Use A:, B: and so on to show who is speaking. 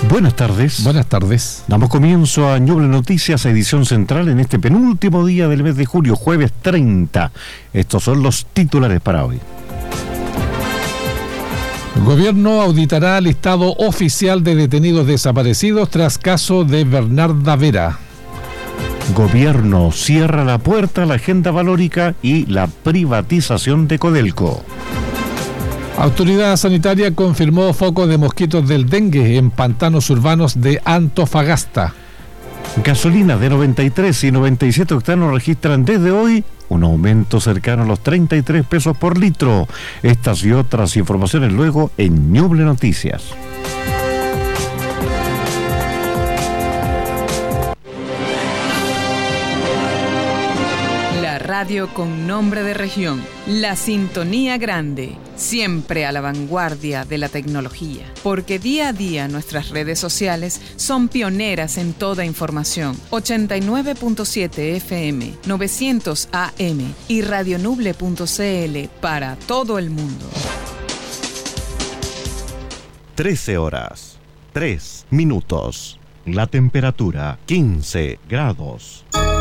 A: Buenas tardes.
B: Buenas tardes.
A: Damos comienzo a Ñuble Noticias, edición central, en este penúltimo día del mes de julio, jueves 30. Estos son los titulares para hoy.
B: El gobierno auditará listado oficial de detenidos desaparecidos tras caso de Bernarda Vera.
A: Gobierno cierra la puerta a la agenda valórica y la privatización de Codelco.
B: Autoridad sanitaria confirmó focos de mosquitos del dengue en pantanos urbanos de Antofagasta.
A: Gasolina de 93 y 97 octanos registran desde hoy un aumento cercano a los 33 pesos por litro. Estas y otras informaciones luego en Ñuble Noticias.
C: Radio con nombre de región, la sintonía grande, siempre a la vanguardia de la tecnología, porque día a día nuestras redes sociales son pioneras en toda información. 89.7 FM, 900 AM y radionuble.cl para todo el mundo.
A: 13 horas, 3 minutos. La temperatura, 15 grados.